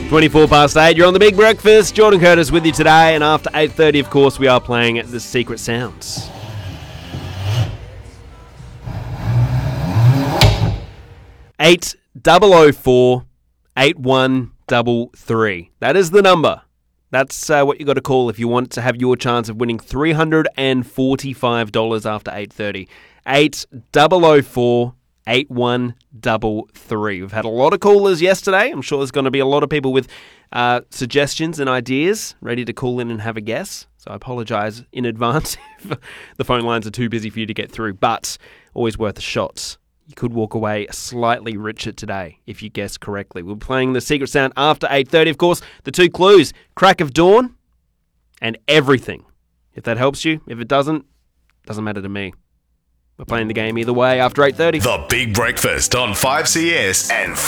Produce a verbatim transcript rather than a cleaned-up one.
twenty-four past eight, you're on the Big Breakfast. Jordan Curtis with you today, and after eight thirty, of course, we are playing The Secret Sounds. eight double oh four eight one double three. That is the number. That's uh, what you got to call if you want to have your chance of winning three hundred forty-five dollars after eight thirty. eight double oh four eight one double three. We've had a lot of callers yesterday. I'm sure there's going to be a lot of people with uh, suggestions and ideas ready to call in and have a guess. So I apologise in advance if the phone lines are too busy for you to get through, but always worth a shot. You could walk away slightly richer today if you guess correctly. We're playing The Secret Sound after eight thirty. Of course, the two clues, Crack of Dawn and Everything. If that helps you. If it doesn't, doesn't matter to me. We're playing the game either way after eight thirty. The Big Breakfast on five C S and